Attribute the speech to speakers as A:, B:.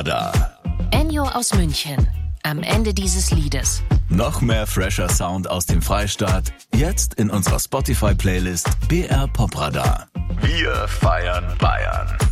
A: Popraddar.
B: Ennio aus München. Am Ende dieses Liedes.
A: Noch mehr fresher Sound aus dem Freistaat. Jetzt in unserer Spotify-Playlist BR Popraddar. Wir feiern Bayern.